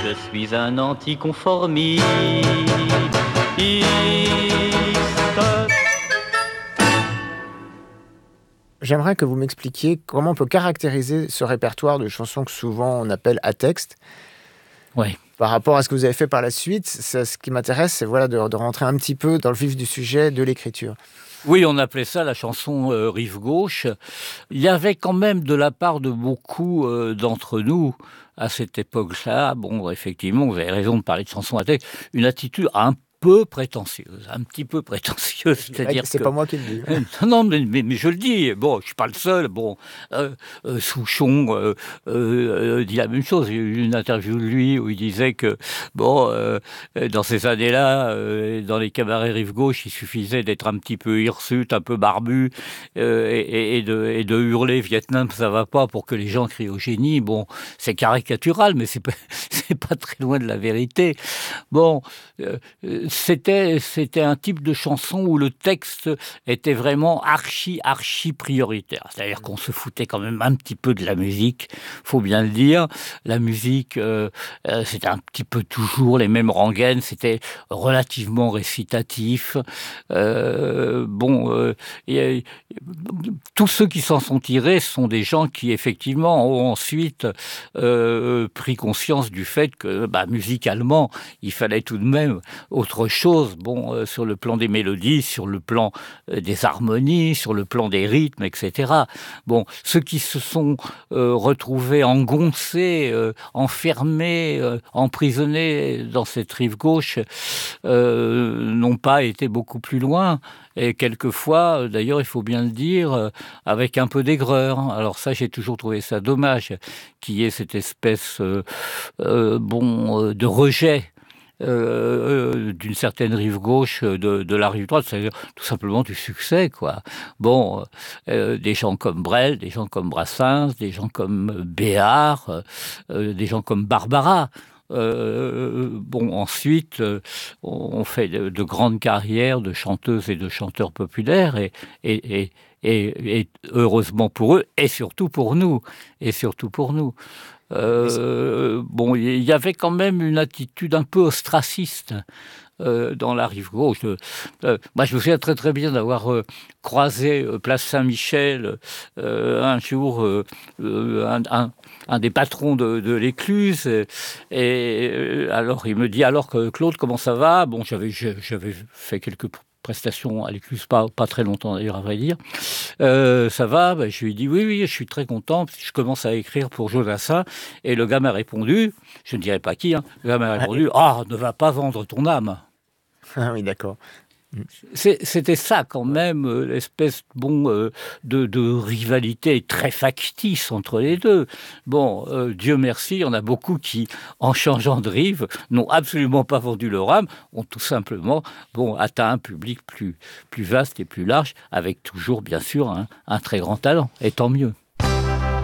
Je suis un anticonformiste. J'aimerais que vous m'expliquiez comment on peut caractériser ce répertoire de chansons que souvent on appelle à texte. Oui. Par rapport à ce que vous avez fait par la suite, ce qui m'intéresse, c'est voilà, de rentrer un petit peu dans le vif du sujet de l'écriture. Oui, on appelait ça la chanson rive gauche. Il y avait quand même de la part de beaucoup d'entre nous, à cette époque-là, bon, effectivement, vous avez raison de parler de chanson à texte, une attitude un petit peu prétentieuse, c'est-à-dire c'est que... pas moi qui le dis. Non, mais je le dis, bon, je suis pas le seul, bon, Souchon dit la même chose, j'ai eu une interview de lui où il disait que, bon, dans ces années-là, dans les cabarets rive gauche, il suffisait d'être un petit peu hirsute, un peu barbu, et de hurler « Vietnam, ça va pas » pour que les gens crient au génie. Bon, c'est caricatural, mais c'est pas très loin de la vérité. Bon, c'était un type de chanson où le texte était vraiment archi prioritaire. C'est-à-dire qu'on se foutait quand même un petit peu de la musique, faut bien le dire. La musique, c'était un petit peu toujours les mêmes rengaines, c'était relativement récitatif. Tous ceux qui s'en sont tirés sont des gens qui, effectivement, ont ensuite pris conscience du fait que, musicalement, il fallait tout de même autre chose, sur le plan des mélodies, sur le plan des harmonies, sur le plan des rythmes, etc. Bon, ceux qui se sont retrouvés engoncés, enfermés, emprisonnés dans cette rive gauche, n'ont pas été beaucoup plus loin. Et quelqueurfois, d'ailleurs, il faut bien le dire, avec un peu d'aigreur. Alors ça, j'ai toujours trouvé ça dommage, qu'il y ait cette espèce de rejet d'une certaine rive gauche de la rive droite, c'est-à-dire tout simplement du succès, quoi. Bon, des gens comme Brel, des gens comme Brassens, des gens comme Béard, des gens comme Barbara. Ensuite, on fait de grandes carrières de chanteuses et de chanteurs populaires et heureusement pour eux et surtout pour nous. Il y avait quand même une attitude un peu ostraciste dans la rive gauche. Moi, je me souviens très très bien d'avoir croisé place Saint-Michel un jour un des patrons de l'Écluse, et alors il me dit « Alors que Claude, comment ça va ?» Bon, j'avais fait quelques prestations à l'Écluse, pas très longtemps d'ailleurs, à vrai dire. Ça va? Je lui ai dit oui, je suis très content, je commence à écrire pour Jodassin, et le gars m'a répondu, je ne dirai pas qui, le gars m'a répondu « Ah, ne va pas vendre ton âme !» Ah oui, d'accord. C'était ça quand même, l'espèce de rivalité très factice entre les deux. Dieu merci, il y en a beaucoup qui, en changeant de rive, n'ont absolument pas vendu leur âme, ont tout simplement atteint un public plus vaste et plus large, avec toujours bien sûr un très grand talent, et tant mieux.